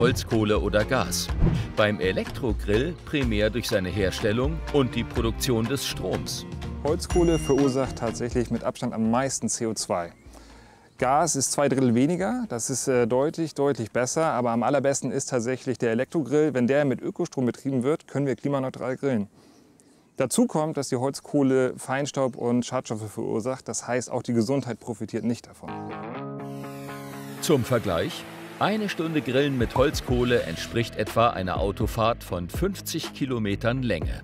Holzkohle oder Gas. Beim Elektrogrill primär durch seine Herstellung und die Produktion des Stroms. Holzkohle verursacht tatsächlich mit Abstand am meisten CO2. Gas ist 2/3 weniger, das ist deutlich besser, aber am allerbesten ist tatsächlich der Elektrogrill. Wenn der mit Ökostrom betrieben wird, können wir klimaneutral grillen. Dazu kommt, dass die Holzkohle Feinstaub und Schadstoffe verursacht, das heißt, auch die Gesundheit profitiert nicht davon. Zum Vergleich: Eine Stunde Grillen mit Holzkohle entspricht etwa einer Autofahrt von 50 Kilometern Länge.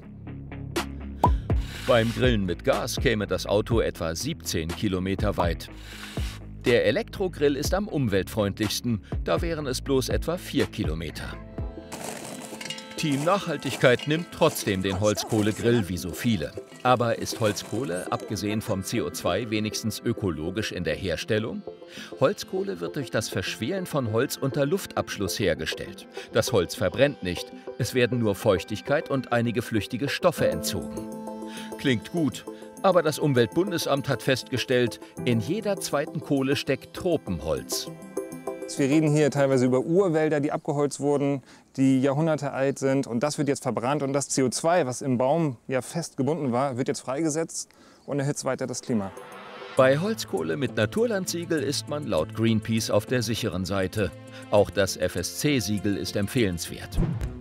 Beim Grillen mit Gas käme das Auto etwa 17 Kilometer weit. Der Elektrogrill ist am umweltfreundlichsten, da wären es bloß etwa 4 Kilometer. Team Nachhaltigkeit nimmt trotzdem den Holzkohlegrill wie so viele. Aber ist Holzkohle, abgesehen vom CO2, wenigstens ökologisch in der Herstellung? Holzkohle wird durch das Verschwelen von Holz unter Luftabschluss hergestellt. Das Holz verbrennt nicht, es werden nur Feuchtigkeit und einige flüchtige Stoffe entzogen. Klingt gut, aber das Umweltbundesamt hat festgestellt, in jeder zweiten Kohle steckt Tropenholz. Wir reden hier teilweise über Urwälder, die abgeholzt wurden, die Jahrhunderte alt sind, und das wird jetzt verbrannt, und das CO2, was im Baum ja fest gebunden war, wird jetzt freigesetzt und erhitzt weiter das Klima. Bei Holzkohle mit Naturlandsiegel ist man laut Greenpeace auf der sicheren Seite. Auch das FSC-Siegel ist empfehlenswert.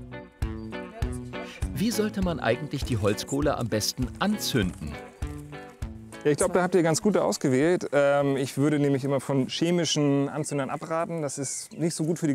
Wie sollte man eigentlich die Holzkohle am besten anzünden? Ja, ich glaube, da habt ihr ganz gute ausgewählt. Ich würde nämlich immer von chemischen Anzündern abraten. Das ist nicht so gut für die